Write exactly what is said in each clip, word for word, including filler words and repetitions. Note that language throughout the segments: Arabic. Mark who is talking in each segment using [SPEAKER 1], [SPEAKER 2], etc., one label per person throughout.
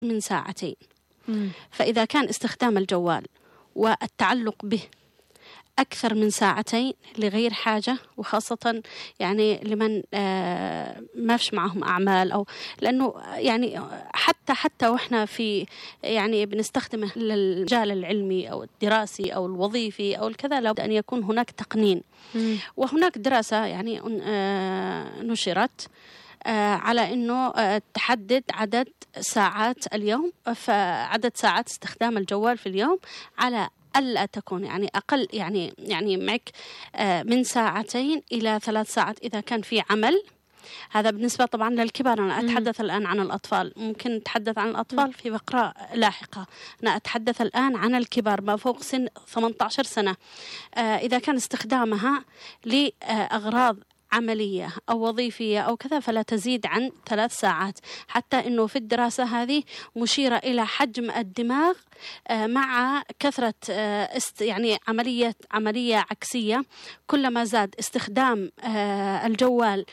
[SPEAKER 1] من ساعتين.
[SPEAKER 2] مم.
[SPEAKER 1] فإذا كان استخدام الجوال والتعلق به أكثر من ساعتين لغير حاجة، وخاصة يعني لمن آه ما فيش معهم أعمال، أو لأنه يعني حتى حتى وإحنا في يعني بنستخدمه للمجال العلمي أو الدراسي أو الوظيفي أو الكذا، لابد أن يكون هناك تقنين.
[SPEAKER 2] مم.
[SPEAKER 1] وهناك دراسة يعني آه نشرت آه على أنه آه تحدد عدد ساعات اليوم، فعدد ساعات استخدام الجوال في اليوم على ألا تكون يعني أقل، يعني يعني معك من ساعتين إلى ثلاث ساعات إذا كان في عمل. هذا بالنسبة طبعا للكبار. أنا أتحدث الآن عن الأطفال، ممكن نتحدث عن الأطفال في فقرة لاحقة. أنا أتحدث الآن عن الكبار ما فوق سن ثمانية عشر سنة. إذا كان استخدامها لأغراض عملية أو وظيفية أو كذا فلا تزيد عن ثلاث ساعات. حتى أنه في الدراسة هذه مشيرة إلى حجم الدماغ مع كثرة يعني عملية عملية عكسية. كلما زاد استخدام الجوال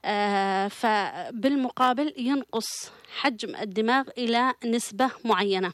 [SPEAKER 1] فبالمقابل ينقص حجم الدماغ إلى نسبة معينة.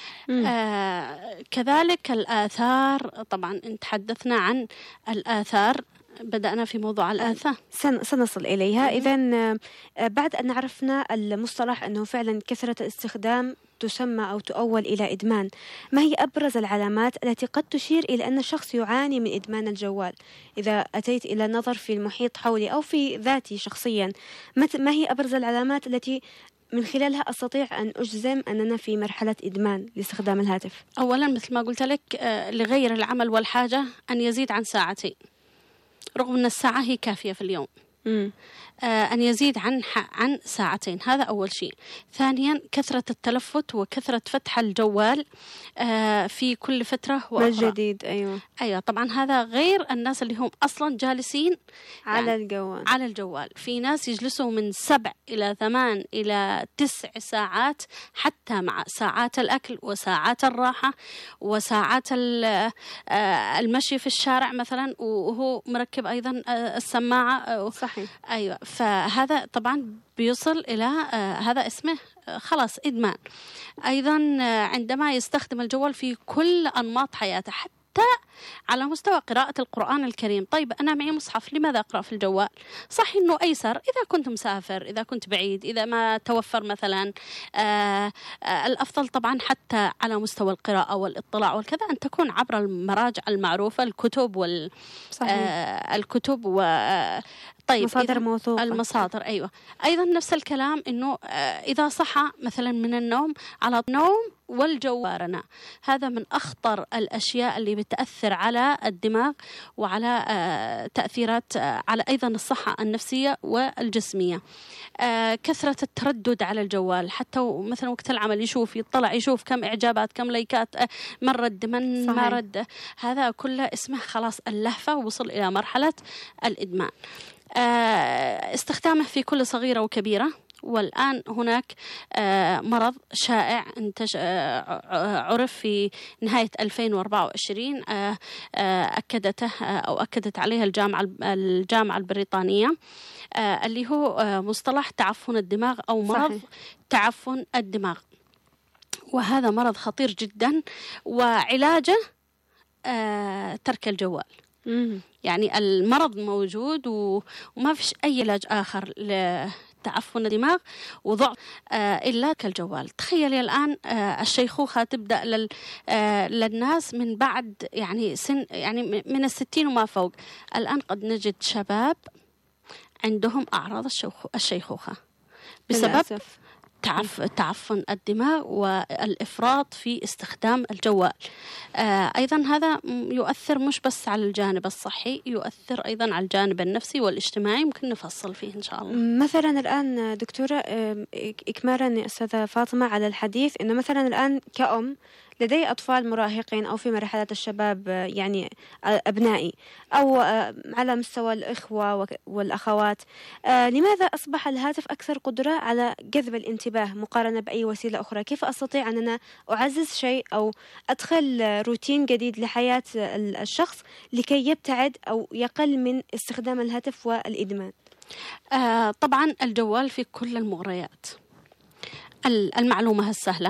[SPEAKER 1] آه كذلك الآثار، طبعا تحدثنا عن الآثار، بدأنا في موضوع الآثار
[SPEAKER 2] سنصل إليها. إذن بعد أن عرفنا المصطلح أنه فعلا كثرة الاستخدام تسمى أو تؤول إلى إدمان، ما هي أبرز العلامات التي قد تشير إلى أن الشخص يعاني من إدمان الجوال؟ إذا أتيت إلى النظر في المحيط حولي أو في ذاتي شخصيا، ما هي أبرز العلامات التي من خلالها أستطيع أن أجزم أننا في مرحلة إدمان لاستخدام الهاتف؟
[SPEAKER 1] أولا مثل ما قلت لك لغير العمل والحاجة أن يزيد عن ساعتين، رغم أن الساعة هي كافية في اليوم.
[SPEAKER 2] مم.
[SPEAKER 1] آه أن يزيد عن عن ساعتين، هذا أول شيء. ثانيا كثرة التلفت وكثرة فتح الجوال آه في كل فترة وأخرى.
[SPEAKER 2] ما جديد. أيوة
[SPEAKER 1] أيوة طبعا هذا غير الناس اللي هم أصلا جالسين
[SPEAKER 2] على
[SPEAKER 1] يعني
[SPEAKER 2] الجوال
[SPEAKER 1] على الجوال. في ناس يجلسوا من سبع إلى ثمان إلى تسع ساعات، حتى مع ساعات الأكل وساعات الراحة وساعات المشي في الشارع مثلا، وهو مركب أيضا السماعة.
[SPEAKER 2] صحيح.
[SPEAKER 1] أيوة فهذا طبعا بيوصل إلى آه هذا اسمه آه خلاص إدمان. أيضا آه عندما يستخدم الجوال في كل أنماط حياته، حتى على مستوى قراءة القرآن الكريم. طيب أنا معي مصحف، لماذا أقرأ في الجوال؟ صح إنه أيسر إذا كنت مسافر، إذا كنت بعيد، إذا ما توفر مثلا. آه آه الأفضل طبعا حتى على مستوى القراءة والاطلاع والكذا أن تكون عبر المراجع المعروفة، الكتب وال آه الكتب و آه طيب
[SPEAKER 2] مصادر موثوقة.
[SPEAKER 1] المصادر أيوة. أيضا نفس الكلام إنه إذا صحى مثلا من النوم على النوم والجوارنا، هذا من أخطر الأشياء اللي بتأثر على الدماغ وعلى تأثيرات على أيضا الصحة النفسية والجسمية. كثرة التردد على الجوال، حتى مثلا وقت العمل يشوف يطلع يشوف كم إعجابات كم لايكات، من رد من ما رد، هذا كله اسمه خلاص اللهفة، ووصل إلى مرحلة الإدمان. استخدامه في كل صغيرة وكبيرة. والآن هناك مرض شائع انتج عرف في نهاية ألفين وأربعة وعشرين، أكدته أو أكدت عليها الجامعة الجامعة البريطانية، اللي هو مصطلح تعفن الدماغ أو مرض صحيح. تعفن الدماغ، وهذا مرض خطير جدا، وعلاجه ترك الجوال.
[SPEAKER 2] مم.
[SPEAKER 1] يعني المرض موجود وما فيش أي علاج آخر لتعفن الدماغ وضعف آه إلا كالجوال. تخيلي الآن آه الشيخوخة تبدأ لل آه للناس من بعد يعني سن يعني من الستين وما فوق. الآن قد نجد شباب عندهم أعراض الشيخوخة بسبب
[SPEAKER 2] للأسف.
[SPEAKER 1] تعف تعفن الدماغ والإفراط في استخدام الجوال. آه أيضا هذا يؤثر مش بس على الجانب الصحي، يؤثر أيضا على الجانب النفسي والاجتماعي، ممكن نفصل فيه إن شاء الله.
[SPEAKER 2] مثلا الآن دكتورة إكمالا أستاذة فاطمة على الحديث، إنه مثلا الآن كأم لدي أطفال مراهقين أو في مرحلة الشباب، يعني أبنائي، أو على مستوى الإخوة والأخوات، لماذا أصبح الهاتف أكثر قدرة على جذب الانتباه مقارنة بأي وسيلة أخرى؟ كيف أستطيع أن أنا أعزز شيء أو أدخل روتين جديد لحياة الشخص لكي يبتعد أو يقل من استخدام الهاتف والإدمان؟
[SPEAKER 1] آه طبعا الجوال في كل المغريات. المعلومة السهلة